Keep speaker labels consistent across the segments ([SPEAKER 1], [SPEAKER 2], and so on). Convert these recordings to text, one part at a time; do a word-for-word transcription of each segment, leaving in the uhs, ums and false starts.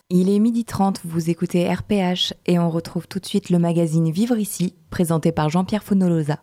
[SPEAKER 1] Il est midi trente, vous écoutez R P H et on retrouve tout de suite le magazine Vivre ici, présenté par Jean-Pierre Fonolosa.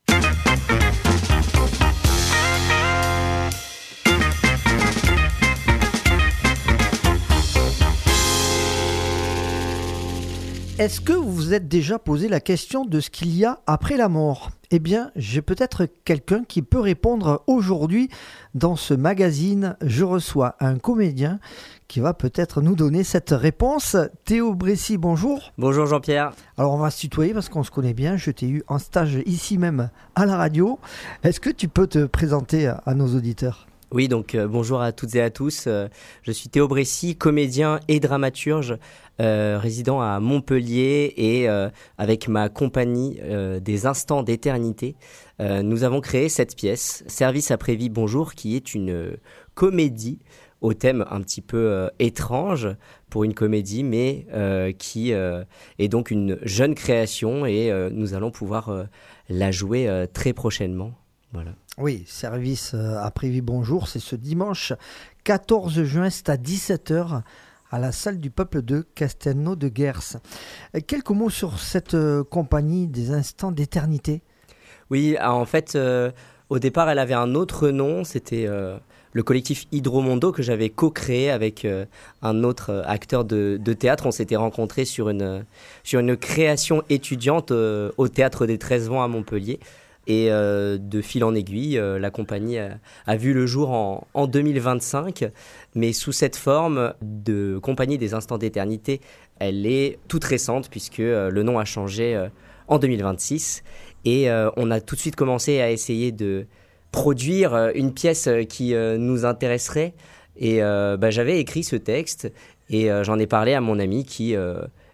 [SPEAKER 2] Est-ce que vous vous êtes déjà posé la question de ce qu'il y a après la mort ? Eh bien, j'ai peut-être quelqu'un qui peut répondre aujourd'hui. Dans ce magazine, je reçois un comédien qui va peut-être nous donner cette réponse. Théo Bressy, bonjour.
[SPEAKER 3] Bonjour Jean-Pierre.
[SPEAKER 2] Alors on va se tutoyer parce qu'on se connaît bien. Je t'ai eu en stage ici même à la radio. Est-ce que tu peux te présenter à nos auditeurs ?
[SPEAKER 3] Oui, donc euh, bonjour à toutes et à tous. Euh, je suis Théo Bressy, comédien et dramaturge, euh, résident à Montpellier et euh, avec ma compagnie euh, des Instants d'éternité, euh, nous avons créé cette pièce, Service après vie bonjour, qui est une euh, comédie au thème un petit peu euh, étrange pour une comédie, mais euh, qui euh, est donc une jeune création et euh, nous allons pouvoir euh, la jouer euh, très prochainement. Voilà.
[SPEAKER 2] Oui, service après vie bonjour, c'est ce dimanche quatorze juin, c'est à dix-sept heures à la salle du peuple de Castelnau de Gers. Quelques mots sur cette euh, compagnie des Instants d'éternité.
[SPEAKER 3] Oui, en fait, euh, au départ, elle avait un autre nom, c'était euh, le collectif Hydromondo que j'avais co-créé avec euh, un autre acteur de, de théâtre. On s'était rencontrés sur une, sur une création étudiante euh, au Théâtre des treize Vents à Montpellier. Et euh, de fil en aiguille, euh, la compagnie a, a vu le jour en, en deux mille vingt-cinq, mais sous cette forme de compagnie des Instants d'éternité, elle est toute récente puisque euh, le nom a changé euh, en deux mille vingt-six. Et euh, on a tout de suite commencé à essayer de produire euh, une pièce qui euh, nous intéresserait. Et euh, bah, j'avais écrit ce texte et euh, j'en ai parlé à mon ami qui... Euh,